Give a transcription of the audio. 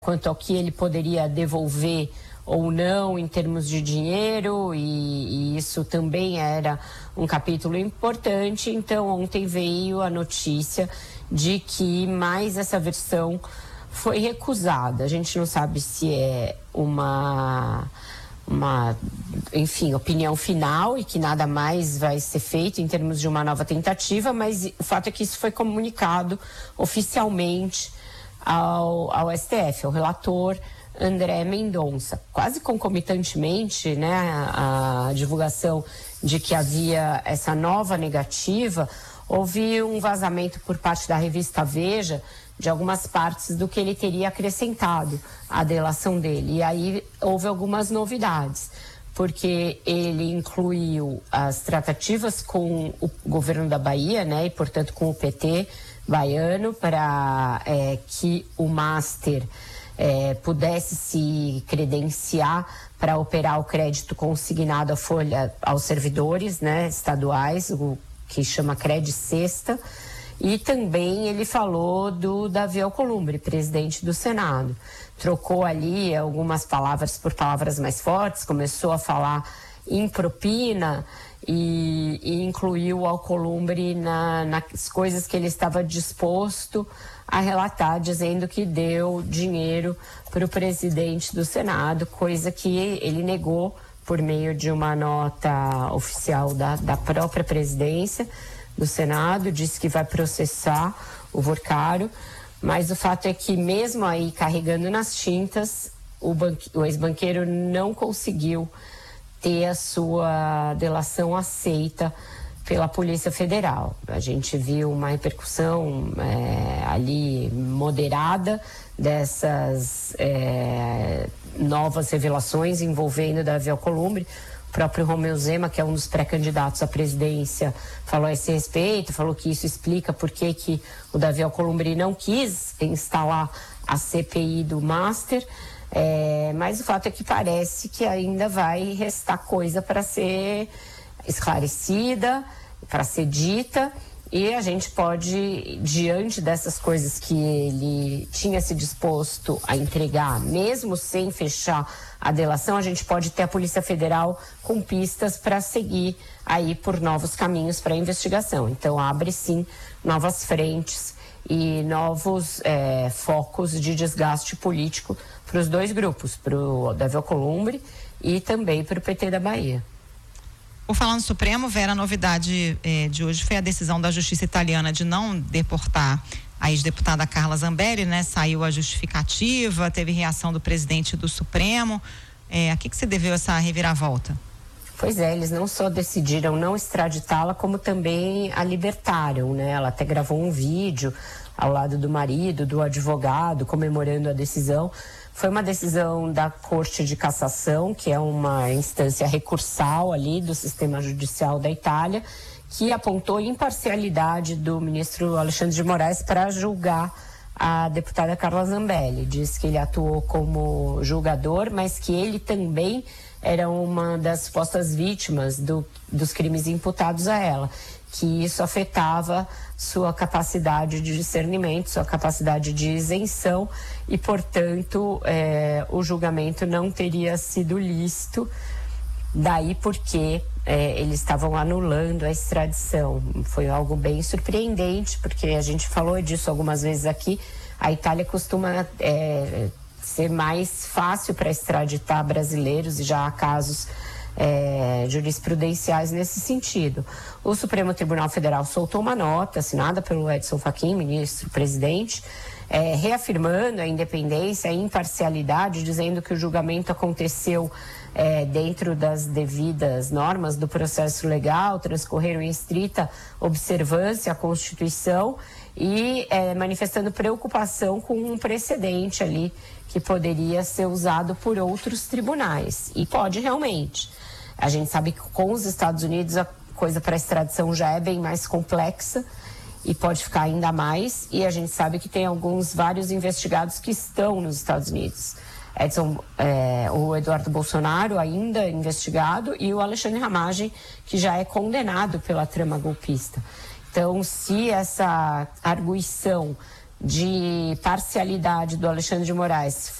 quanto ao que ele poderia devolver ou não em termos de dinheiro, e isso também era um capítulo importante. Então ontem veio a notícia de que mais essa versão foi recusada. A gente não sabe se é uma opinião final e que nada mais vai ser feito em termos de uma nova tentativa, mas o fato é que isso foi comunicado oficialmente ao STF, ao relator André Mendonça. Quase concomitantemente, né, a divulgação de que havia essa nova negativa, houve um vazamento por parte da revista Veja de algumas partes do que ele teria acrescentado à delação dele. E aí houve algumas novidades, porque ele incluiu as tratativas com o governo da Bahia, né, e portanto com o PT baiano, para que o Master pudesse se credenciar para operar o crédito consignado à folha aos servidores, né, estaduais, o que chama Cred Sexta. E também ele falou do Davi Alcolumbre, presidente do Senado. Trocou ali algumas palavras por palavras mais fortes, começou a falar em propina e incluiu o Alcolumbre nas coisas que ele estava disposto a relatar, dizendo que deu dinheiro para o presidente do Senado, coisa que ele negou por meio de uma nota oficial da própria presidência do Senado. Disse que vai processar o Vorcaro, mas o fato é que mesmo aí carregando nas tintas, o ex-banqueiro não conseguiu ter a sua delação aceita pela Polícia Federal. A gente viu uma repercussão ali moderada dessas novas revelações envolvendo Davi Alcolumbre. O próprio Romeu Zema, que é um dos pré-candidatos à presidência, falou a esse respeito, falou que isso explica por que o Davi Alcolumbre não quis instalar a CPI do Master. Mas o fato é que parece que ainda vai restar coisa para ser esclarecida, para ser dita, e a gente pode, diante dessas coisas que ele tinha se disposto a entregar, mesmo sem fechar a delação, a gente pode ter a Polícia Federal com pistas para seguir aí por novos caminhos para a investigação. Então abre sim novas frentes e novos focos de desgaste político para os dois grupos, para o Davi Alcolumbre e também para o PT da Bahia. Por falar no Supremo, Vera, a novidade de hoje foi a decisão da Justiça italiana de não deportar a ex-deputada Carla Zambelli, né? Saiu a justificativa, teve reação do presidente do Supremo. A que você deveu essa reviravolta? Pois é, eles não só decidiram não extraditá-la, como também a libertaram, né? Ela até gravou um vídeo ao lado do marido, do advogado, comemorando a decisão. Foi uma decisão da Corte de Cassação, que é uma instância recursal ali do sistema judicial da Itália, que apontou imparcialidade do ministro Alexandre de Moraes para julgar a deputada Carla Zambelli. Diz que ele atuou como julgador, mas que ele também era uma das supostas vítimas dos crimes imputados a ela, que isso afetava sua capacidade de discernimento, sua capacidade de isenção e, portanto, o julgamento não teria sido lícito, daí porque eles estavam anulando a extradição. Foi algo bem surpreendente, porque a gente falou disso algumas vezes aqui, a Itália costuma ser mais fácil para extraditar brasileiros e já há casos jurisprudenciais nesse sentido. O Supremo Tribunal Federal soltou uma nota assinada pelo Edson Fachin, ministro-presidente, reafirmando a independência, a imparcialidade, dizendo que o julgamento aconteceu dentro das devidas normas do processo legal, transcorreram em estrita observância à Constituição e manifestando preocupação com um precedente ali que poderia ser usado por outros tribunais. E pode realmente. A gente sabe que com os Estados Unidos a coisa para extradição já é bem mais complexa e pode ficar ainda mais. E a gente sabe que tem vários investigados que estão nos Estados Unidos. O Eduardo Bolsonaro ainda investigado e o Alexandre Ramagem, que já é condenado pela trama golpista. Então, se essa arguição de parcialidade do Alexandre de Moraes